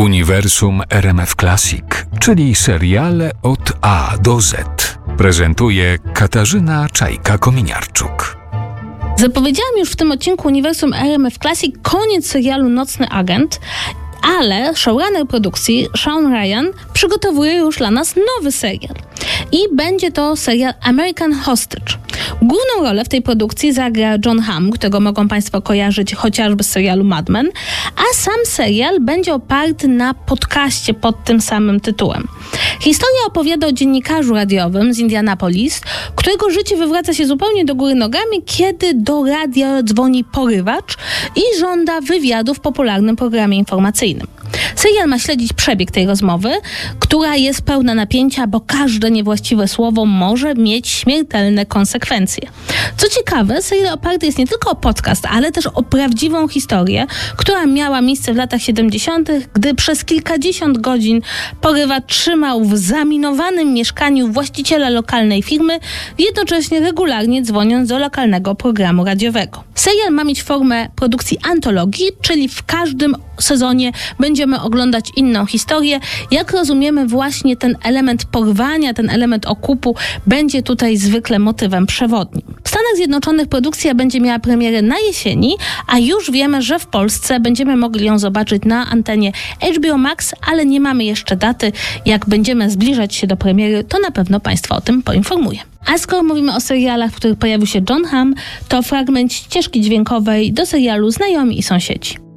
Uniwersum RMF Classic, czyli seriale od A do Z. Prezentuje Katarzyna Czajka-Kominiarczuk. Zapowiedziałam już w tym odcinku Uniwersum RMF Classic koniec serialu Nocny Agent, ale showrunner produkcji Sean Ryan przygotowuje już dla nas nowy serial. I będzie to serial American Hostage. Główną rolę w tej produkcji zagra Jon Hamm, którego mogą Państwo kojarzyć chociażby z serialu Mad Men, a sam serial będzie oparty na podcaście pod tym samym tytułem. Historia opowiada o dziennikarzu radiowym z Indianapolis, którego życie wywraca się zupełnie do góry nogami, kiedy do radia dzwoni porywacz i żąda wywiadu w popularnym programie informacyjnym. Serial ma śledzić przebieg tej rozmowy, która jest pełna napięcia, bo każde niewłaściwe słowo może mieć śmiertelne konsekwencje. Co ciekawe, serial oparty jest nie tylko o podcast, ale też o prawdziwą historię, która miała miejsce w latach 70., gdy przez kilkadziesiąt godzin porywacz trzymał w zaminowanym mieszkaniu właściciela lokalnej firmy, jednocześnie regularnie dzwoniąc do lokalnego programu radiowego. Serial ma mieć formę produkcji antologii, czyli w każdym sezonie będziemy oglądać inną historię. Jak rozumiemy, właśnie ten element porwania, ten element okupu będzie tutaj zwykle motywem przewodnim. W Stanach Zjednoczonych produkcja będzie miała premierę na jesieni, a już wiemy, że w Polsce będziemy mogli ją zobaczyć na antenie HBO Max, ale nie mamy jeszcze daty. Jak będziemy zbliżać się do premiery, to na pewno Państwa o tym poinformuję. A skoro mówimy o serialach, w których pojawił się Jon Hamm, to fragment ścieżki dźwiękowej do serialu Znajomi i sąsiedzi.